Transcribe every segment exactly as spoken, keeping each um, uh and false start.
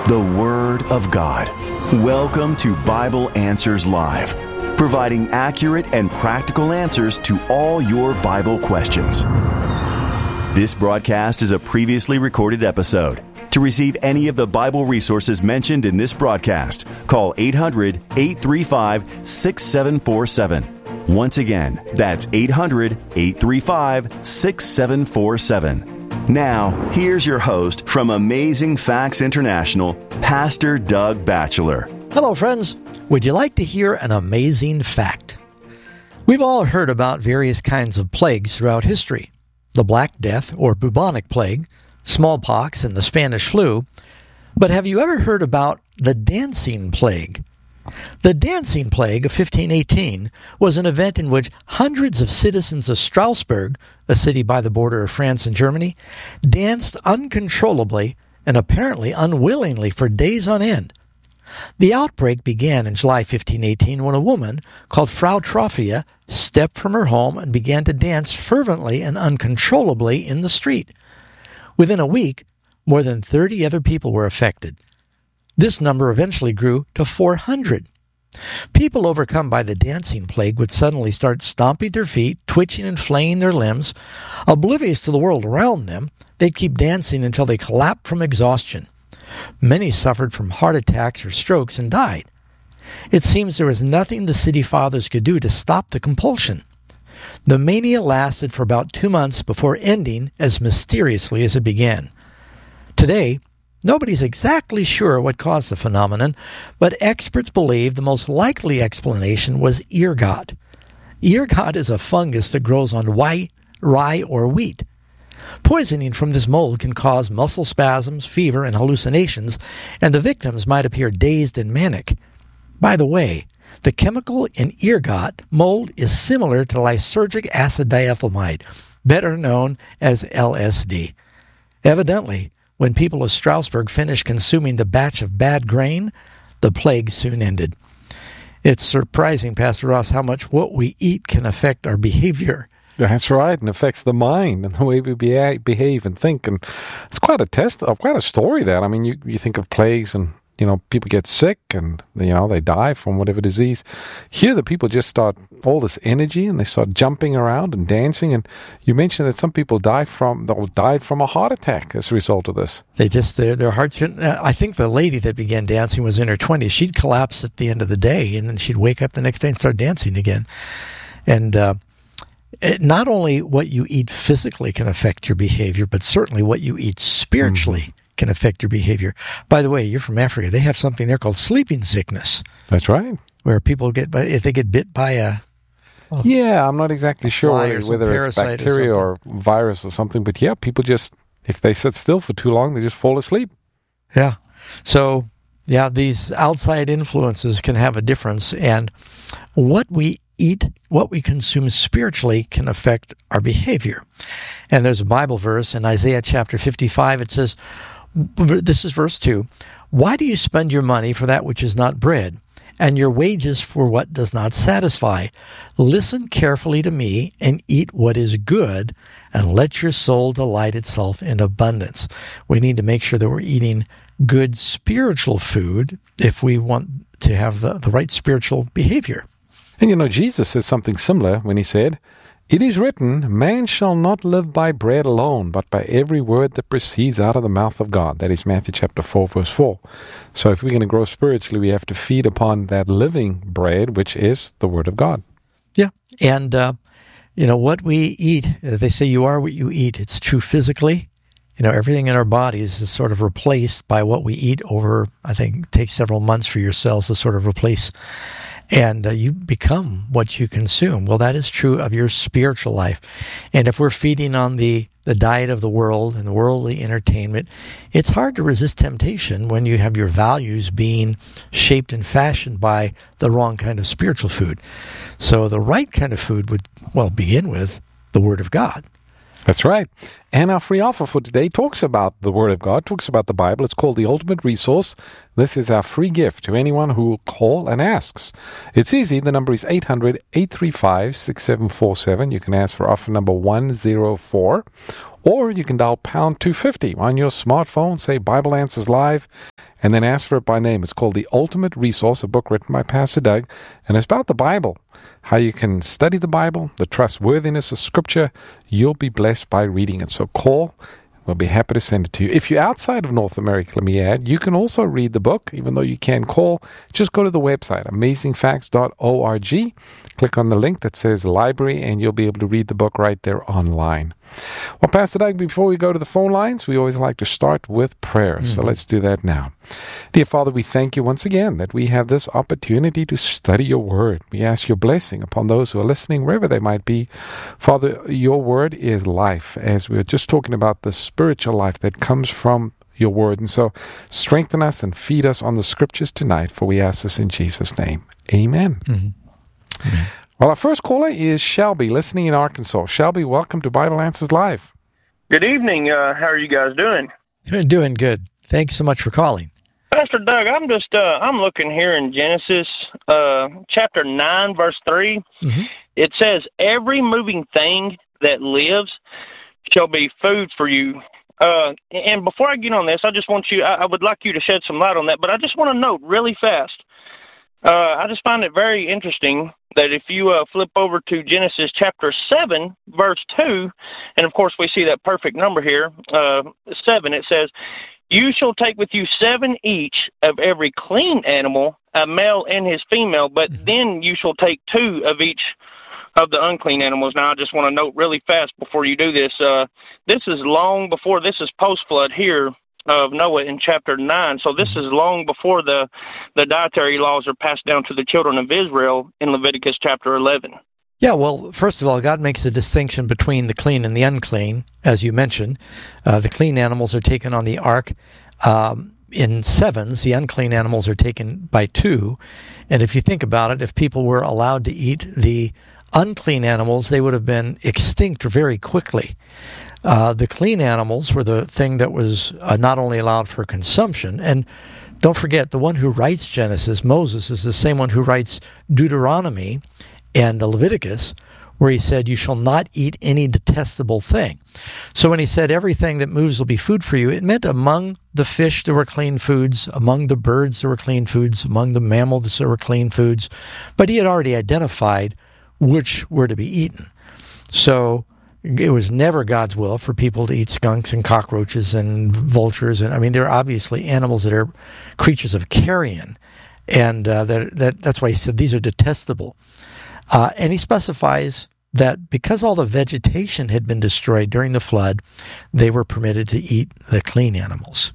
the Word of God. Welcome to Bible Answers Live, providing accurate and practical answers to all your Bible questions. This broadcast is a previously recorded episode. To receive any of the Bible resources mentioned in this broadcast, call eight hundred, eight three five, six seven four seven. Once again, that's eight hundred, eight three five, six seven four seven. Now, here's your host from Amazing Facts International, Pastor Doug Batchelor. Hello, friends. Would you like to hear an amazing fact? We've all heard about various kinds of plagues throughout history. The Black Death, or bubonic plague, smallpox, and the Spanish flu. But have you ever heard about the Dancing Plague? The Dancing Plague of fifteen eighteen was an event in which hundreds of citizens of Strasbourg, a city by the border of France and Germany, danced uncontrollably and apparently unwillingly for days on end. The outbreak began in July fifteen eighteen when a woman called Frau Troffea stepped from her home and began to dance fervently and uncontrollably in the street. Within a week, more than thirty other people were affected. This number eventually grew to four hundred. People overcome by the dancing plague would suddenly start stomping their feet, twitching and flaying their limbs. Oblivious to the world around them, they'd keep dancing until they collapsed from exhaustion. Many suffered from heart attacks or strokes and died. It seems there was nothing the city fathers could do to stop the compulsion. The mania lasted for about two months before ending as mysteriously as it began. Today, nobody's exactly sure what caused the phenomenon, but experts believe the most likely explanation was ergot. Ergot is a fungus that grows on rye, rye or wheat. Poisoning from this mold can cause muscle spasms, fever, and hallucinations, and the victims might appear dazed and manic. By the way, the chemical in ergot mold is similar to lysergic acid diethylamide, better known as L S D. Evidently, when people of Strasbourg finished consuming the batch of bad grain, the plague soon ended. It's surprising, Pastor Ross, how much what we eat can affect our behavior. That's right, and affects the mind and the way we be- behave and think. And it's quite a test, quite a story, that. I mean, you, you think of plagues and, you know, people get sick and, you know, they die from whatever disease. Here, the people just start all this energy and they start jumping around and dancing. And you mentioned that some people die from or died from a heart attack as a result of this. They just, their, their hearts, I think the lady that began dancing was in her twenties. She'd collapse at the end of the day, and then she'd wake up the next day and start dancing again. And uh, it, not only what you eat physically can affect your behavior, but certainly what you eat spiritually mm-hmm. can affect your behavior. By the way, you're from Africa. They have something there called sleeping sickness. That's right. Where people get, if they get bit by a... a yeah, I'm not exactly sure whether it's bacteria or, or virus or something, but yeah, people just, if they sit still for too long, they just fall asleep. Yeah. So, yeah, these outside influences can have a difference, and what we eat, what we consume spiritually can affect our behavior. And there's a Bible verse in Isaiah chapter fifty-five. It says, this is verse two, "Why do you spend your money for that which is not bread, and your wages for what does not satisfy? Listen carefully to me and eat what is good, and let your soul delight itself in abundance." We need to make sure that we're eating good spiritual food if we want to have the, the right spiritual behavior. And you know, Jesus said something similar when he said, "It is written, man shall not live by bread alone, but by every word that proceeds out of the mouth of God." That is Matthew chapter four, verse four. So if we're going to grow spiritually, we have to feed upon that living bread, which is the Word of God. Yeah. And, uh, you know, what we eat, they say you are what you eat. It's true physically. You know, everything in our bodies is sort of replaced by what we eat over, I think, it takes several months for your cells to sort of replace. And uh, you become what you consume. Well, that is true of your spiritual life. And if we're feeding on the, the diet of the world and worldly entertainment, it's hard to resist temptation when you have your values being shaped and fashioned by the wrong kind of spiritual food. So the right kind of food would, well, begin with the Word of God. That's right. And our free offer for today talks about the Word of God, talks about the Bible. It's called The Ultimate Resource. This is our free gift to anyone who will call and asks. It's easy. The number is eight hundred, eight three five, six seven four seven. You can ask for offer number one oh four. Or you can dial pound two fifty on your smartphone, say Bible Answers Live, and then ask for it by name. It's called The Ultimate Resource, a book written by Pastor Doug, and it's about the Bible, how you can study the Bible, the trustworthiness of Scripture. You'll be blessed by reading it. So call. We'll be happy to send it to you. If you're outside of North America, let me add, you can also read the book, even though you can call. Just go to the website, amazing facts dot org. Click on the link that says library, and you'll be able to read the book right there online. Well, Pastor Doug, before we go to the phone lines, we always like to start with prayer. Mm-hmm. So let's do that now. Dear Father, we thank you once again that we have this opportunity to study your word. We ask your blessing upon those who are listening, wherever they might be. Father, your word is life, as we were just talking about the spiritual life that comes from your word. And so strengthen us and feed us on the scriptures tonight, for we ask this in Jesus' name. Amen. Mm-hmm. Amen. Well, our first caller is Shelby, listening in Arkansas. Shelby, welcome to Bible Answers Live. Good evening. Uh, how are you guys doing? You're doing good. Thanks so much for calling. Pastor Doug, I'm just, uh, I'm looking here in Genesis uh, chapter nine, verse three. Mm-hmm. It says, every moving thing that lives shall be food for you. Uh, and before I get on this, I just want you, I, I would like you to shed some light on that, but I just want to note really fast. Uh, I just find it very interesting that if you uh, flip over to Genesis chapter seven, verse two, and of course we see that perfect number here, uh, seven, it says, you shall take with you seven each of every clean animal, a male and his female, but mm-hmm. then you shall take two of each of the unclean animals. Now, I just want to note really fast before you do this, uh, this is long before, this is post-flood here of Noah in chapter nine. So this is long before the, the dietary laws are passed down to the children of Israel in Leviticus chapter eleven. Yeah, well, first of all, God makes a distinction between the clean and the unclean, as you mentioned. Uh, the clean animals are taken on the ark um, in sevens. The unclean animals are taken by two. And if you think about it, if people were allowed to eat the unclean animals, they would have been extinct very quickly. Uh, the clean animals were the thing that was uh, not only allowed for consumption, and don't forget, the one who writes Genesis, Moses, is the same one who writes Deuteronomy and Leviticus, where he said, you shall not eat any detestable thing. So when he said everything that moves will be food for you, it meant among the fish there were clean foods, among the birds there were clean foods, among the mammals there were clean foods, but he had already identified which were to be eaten. So it was never God's will for people to eat skunks and cockroaches and vultures. And I mean, they're obviously animals that are creatures of carrion. And uh, that, that that's why he said these are detestable. Uh, and he specifies that because all the vegetation had been destroyed during the flood, they were permitted to eat the clean animals.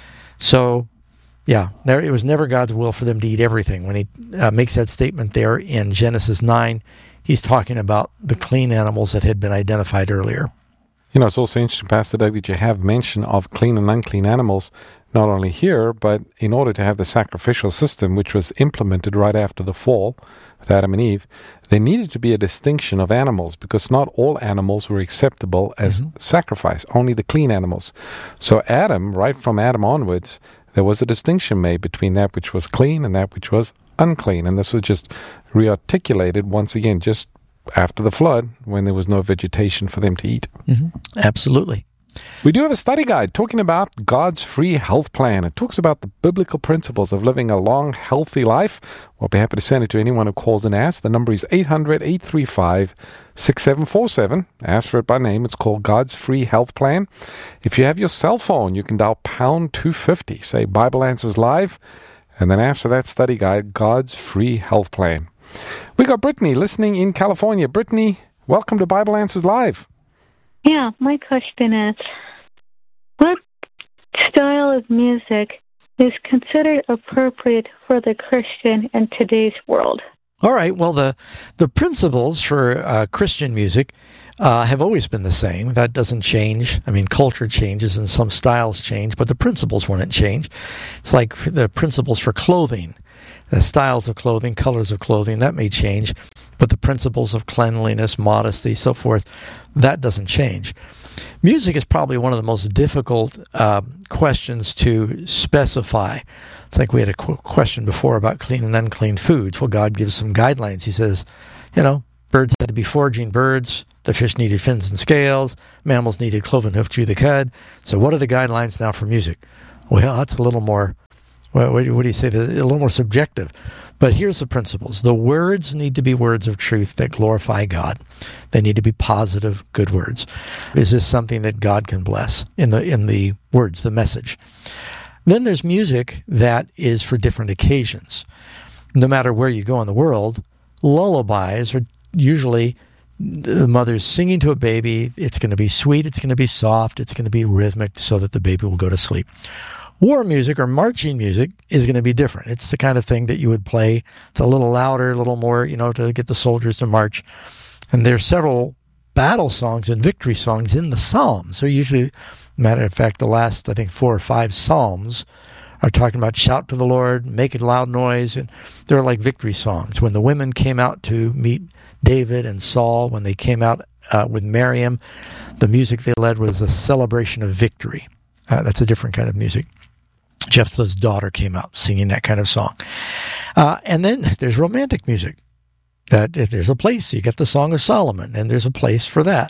So, yeah, there, it was never God's will for them to eat everything. When he uh, makes that statement there in Genesis nine, he's talking about the clean animals that had been identified earlier. You know, it's also interesting, Pastor Doug, that you have mention of clean and unclean animals, not only here, but in order to have the sacrificial system, which was implemented right after the fall with Adam and Eve, there needed to be a distinction of animals, because not all animals were acceptable as mm-hmm. sacrifice, only the clean animals. So Adam, right from Adam onwards, there was a distinction made between that which was clean and that which was unclean. And this was just rearticulated once again just after the flood, when there was no vegetation for them to eat. Mm-hmm. Absolutely. We do have a study guide talking about God's free health plan. It talks about the biblical principles of living a long, healthy life. We'll be happy to send it to anyone who calls and asks. The number is eight hundred, eight three five, six seven four seven. Ask for it by name. It's called God's Free Health Plan. If you have your cell phone, you can dial pound two fifty. Say Bible Answers Live, and then ask for that study guide, God's Free Health Plan. We got Brittany listening in California. Brittany, welcome to Bible Answers Live. Yeah, my question is, what style of music is considered appropriate for the Christian in today's world? All right, well, the, the principles for uh, Christian music uh, have always been the same. That doesn't change. I mean, culture changes and some styles change, but the principles wouldn't change. It's like the principles for clothing. The styles of clothing, colors of clothing, that may change, but the principles of cleanliness, modesty, so forth, that doesn't change. Music is probably one of the most difficult uh, questions to specify. It's like we had a qu- question before about clean and unclean foods. Well, God gives some guidelines. He says, you know, birds had to be foraging birds, the fish needed fins and scales, mammals needed cloven hoof, chew the cud. So what are the guidelines now for music? Well, that's a little more Well, what do you say? A little more subjective. But here's the principles. The words need to be words of truth that glorify God. They need to be positive, good words. Is this something that God can bless in the in the words, the message? Then there's music that is for different occasions. No matter where you go in the world, lullabies are usually the mother's singing to a baby. It's going to be sweet, it's going to be soft, it's going to be rhythmic so that the baby will go to sleep. War music or marching music is going to be different. It's the kind of thing that you would play. It's a little louder, a little more, you know, to get the soldiers to march. And there's several battle songs and victory songs in the Psalms. So usually, matter of fact, the last, I think, four or five Psalms are talking about shout to the Lord, make a loud noise. And they're like victory songs. When the women came out to meet David and Saul, when they came out uh, with Miriam, the music they led was a celebration of victory. Uh, that's a different kind of music. Jephthah's daughter came out singing that kind of song. Uh, and then there's romantic music. That if there's a place, you get the Song of Solomon, and there's a place for that.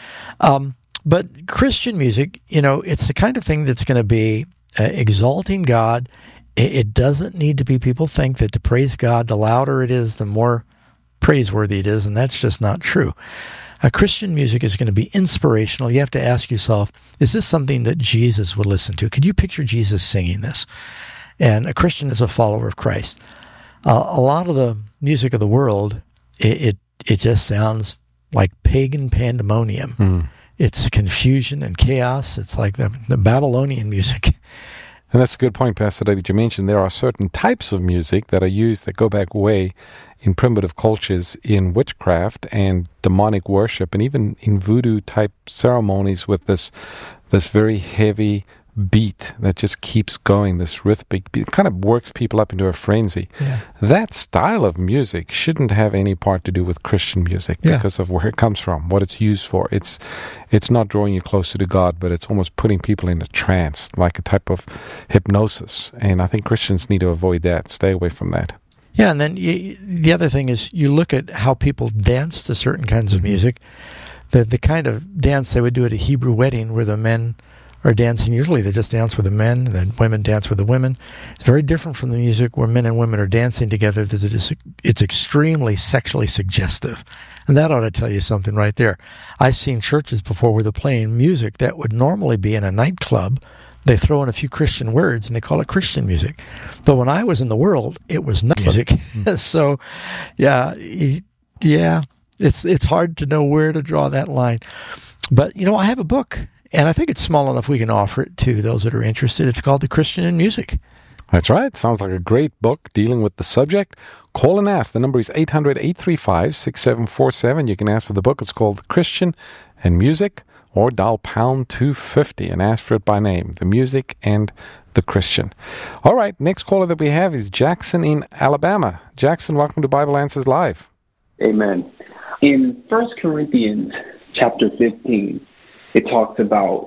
Um, but Christian music, you know, it's the kind of thing that's going to be uh, exalting God. It, it doesn't need to be, people think that to praise God, the louder it is, the more praiseworthy it is, and that's just not true. Uh, Christian music is going to be inspirational. You have to ask yourself, is this something that Jesus would listen to? Could you picture Jesus singing this? And a Christian is a follower of Christ. Uh, a lot of the music of the world, it it, it just sounds like pagan pandemonium. Mm. It's confusion and chaos. It's like the, the Babylonian music. And that's a good point, Pastor Dave, that you mentioned. There are certain types of music that are used that go back way in primitive cultures in witchcraft and demonic worship, and even in voodoo-type ceremonies with this this very heavy beat that just keeps going, this rhythmic beat. It kind of works people up into a frenzy. Yeah. That style of music shouldn't have any part to do with Christian music yeah. because of where it comes from, what it's used for. It's it's not drawing you closer to God, but it's almost putting people in a trance, like a type of hypnosis. And I think Christians need to avoid that, stay away from that. Yeah, and then you, the other thing is you look at how people dance to certain kinds of music. The the kind of dance they would do at a Hebrew wedding where the men are dancing, usually they just dance with the men, and then women dance with the women. It's very different from the music where men and women are dancing together. It's extremely sexually suggestive. And that ought to tell you something right there. I've seen churches before where they're playing music that would normally be in a nightclub. They throw in a few Christian words, and they call it Christian music. But when I was in the world, it was not music. So, yeah, yeah, it's it's hard to know where to draw that line. But, you know, I have a book, and I think it's small enough we can offer it to those that are interested. It's called The Christian in Music. That's right. Sounds like a great book dealing with the subject. Call and ask. The number is eight hundred, eight three five, six seven four seven. You can ask for the book. It's called The Christian and Music, or dial pound two fifty and ask for it by name, The Music and The Christian. All right, next caller that we have is Jackson in Alabama. Jackson, welcome to Bible Answers Live. Amen. In First Corinthians chapter fifteen, it talks about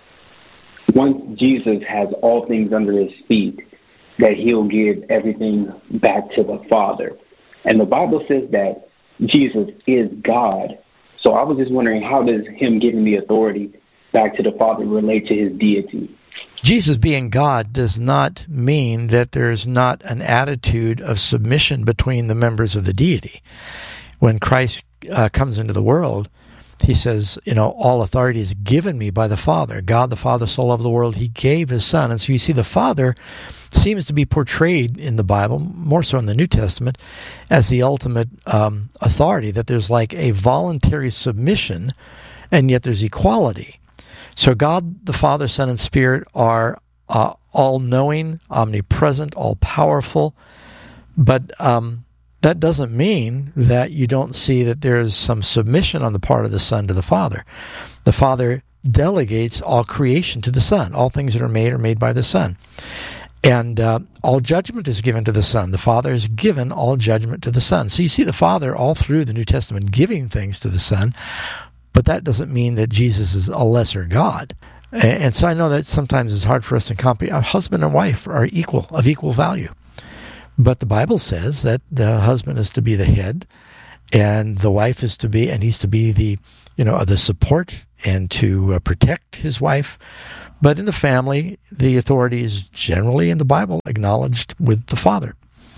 once Jesus has all things under his feet, that he'll give everything back to the Father. And the Bible says that Jesus is God. So I was just wondering, how does him giving the authority back to the Father relate to his deity? Jesus being God does not mean that there's not an attitude of submission between the members of the deity. When Christ uh, comes into the world, he says, you know, all authority is given me by the Father. God the Father so loved the world, he gave his Son. And so you see the Father seems to be portrayed in the Bible, more so in the New Testament, as the ultimate um, authority, that there's like a voluntary submission, and yet there's equality. So God the Father, Son, and Spirit are uh, all-knowing, omnipresent, all-powerful, but um, that doesn't mean that you don't see that there's some submission on the part of the Son to the Father. The Father delegates all creation to the Son. All things that are made are made by the Son. And uh, all judgment is given to the Son. The Father has given all judgment to the Son. So you see the Father all through the New Testament giving things to the Son, but that doesn't mean that Jesus is a lesser God. And, and so I know that sometimes it's hard for us to comprehend. A husband and wife are equal, of equal value. But the Bible says that the husband is to be the head, and the wife is to be, and he's to be the, you know, the support and to uh, protect his wife. But in the family, the authority is generally in the Bible acknowledged with the father.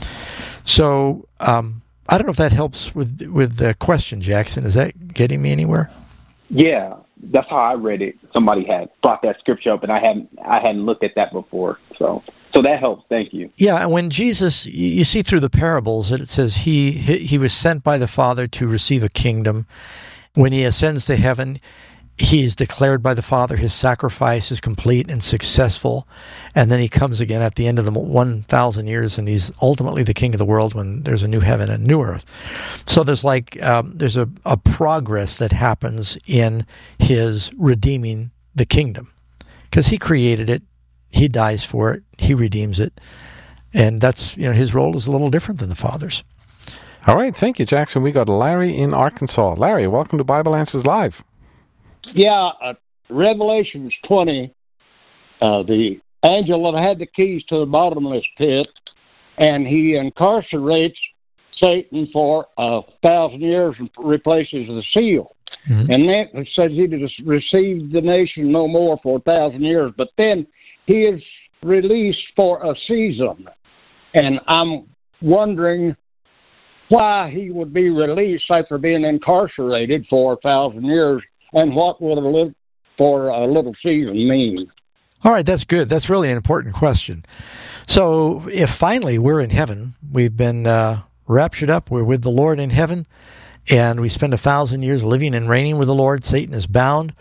So um, I don't know if that helps with with the question, Jackson. Is that getting me anywhere? Yeah, that's how I read it. Somebody had brought that scripture up, and I hadn't I hadn't looked at that before. So so that helps. Thank you. Yeah, and when Jesus, you see through the parables that it says he he was sent by the Father to receive a kingdom. When he ascends to heaven, he is declared by the Father, his sacrifice is complete and successful, and then he comes again at the end of the one thousand years, and he's ultimately the king of the world when there's a new heaven and new earth. So there's like um, there's a, a progress that happens in his redeeming the kingdom, because he created it, he dies for it, he redeems it, and that's, you know, his role is a little different than the Father's. All right, thank you, Jackson. We got Larry in Arkansas. Larry, welcome to Bible Answers Live. Yeah, uh, Revelations twenty, uh, the angel that had the keys to the bottomless pit, and he incarcerates Satan for a thousand years and replaces the seal. Mm-hmm. And then it says he just received the nation no more for a thousand years, but then he is released for a season. And I'm wondering why he would be released after being incarcerated for a thousand years. And what would a little, for a little season mean? All right, that's good. That's really an important question. So if finally we're in heaven, we've been uh, raptured up, we're with the Lord in heaven, and we spend a thousand years living and reigning with the Lord, Satan is bound,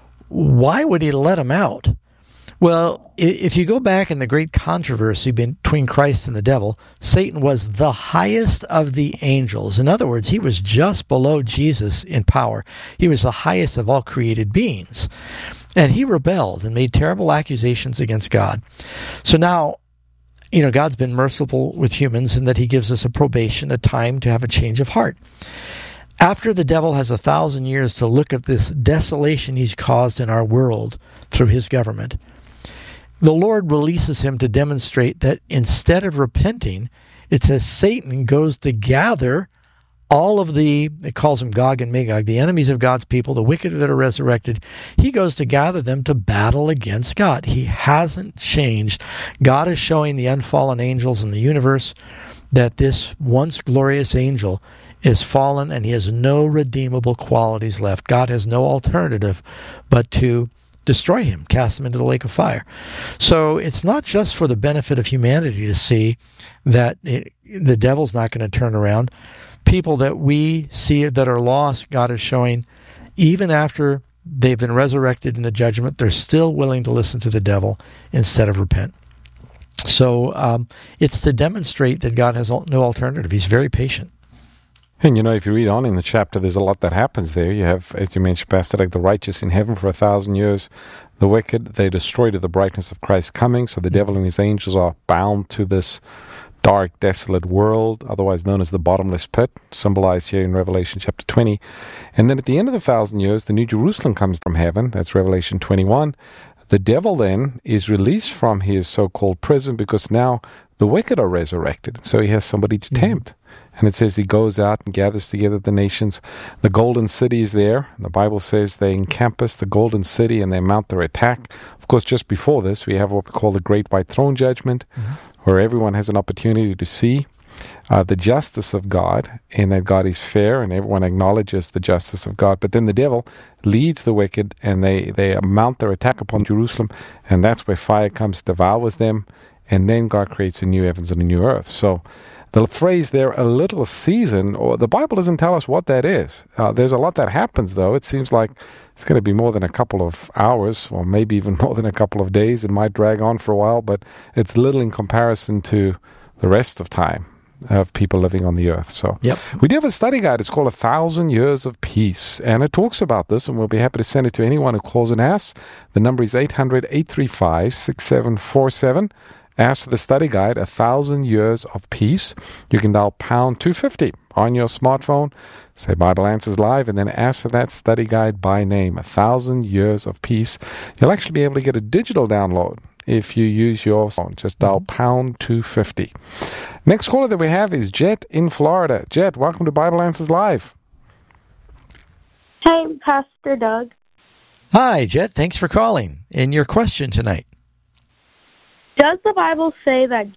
why would he let him out? Well, if you go back in the great controversy between Christ and the devil, Satan was the highest of the angels. In other words, he was just below Jesus in power. He was the highest of all created beings. And he rebelled and made terrible accusations against God. So now, you know, God's been merciful with humans in that he gives us a probation, a time to have a change of heart. After the devil has a thousand years to look at this desolation he's caused in our world through his government, the Lord releases him to demonstrate that instead of repenting, it says Satan goes to gather all of the, it calls them Gog and Magog, the enemies of God's people, the wicked that are resurrected. He goes to gather them to battle against God. He hasn't changed. God is showing the unfallen angels in the universe that this once glorious angel is fallen and he has no redeemable qualities left. God has no alternative but to destroy him, cast him into the lake of fire. So it's not just for the benefit of humanity to see that it, the devil's not going to turn around. People that we see that are lost, God is showing, even after they've been resurrected in the judgment, they're still willing to listen to the devil instead of repent. So um, it's to demonstrate that God has no alternative. He's very patient. And, you know, if you read on in the chapter, there's a lot that happens there. You have, as you mentioned, Pastor, like the righteous in heaven for a thousand years. The wicked, they destroy to the brightness of Christ's coming. So the devil and his angels are bound to this dark, desolate world, otherwise known as the bottomless pit, symbolized here in Revelation chapter twenty. And then at the end of the thousand years, the New Jerusalem comes from heaven. That's Revelation twenty-one. The devil then is released from his so-called prison because now the wicked are resurrected. So he has somebody to mm-hmm. tempt. And it says he goes out and gathers together the nations. The golden city is there. The Bible says they encompass the golden city and they mount their attack. Of course, just before this, we have what we call the Great White Throne Judgment, mm-hmm. where everyone has an opportunity to see uh, the justice of God, and that God is fair, and everyone acknowledges the justice of God. But then the devil leads the wicked, and they, they mount their attack upon Jerusalem, and that's where fire comes, devours them, and then God creates a new heavens and a new earth. So the phrase there, a little season, or the Bible doesn't tell us what that is. Uh, there's a lot that happens, though. It seems like it's going to be more than a couple of hours, or maybe even more than a couple of days. It might drag on for a while, but it's little in comparison to the rest of time of people living on the earth. So yep. we do have a study guide. It's called A Thousand Years of Peace, and it talks about this, and we'll be happy to send it to anyone who calls and asks. The number is eight hundred, eight three five, six seven four seven. Ask for the study guide, A Thousand Years of Peace. You can dial pound two fifty on your smartphone, say Bible Answers Live, and then ask for that study guide by name, A Thousand Years of Peace. You'll actually be able to get a digital download if you use your phone. Just dial pound two fifty. Next caller that we have is Jet in Florida. Jet, welcome to Bible Answers Live. Hey, Pastor Doug. Hi, Jet. Thanks for calling. And your question tonight. Does the Bible say that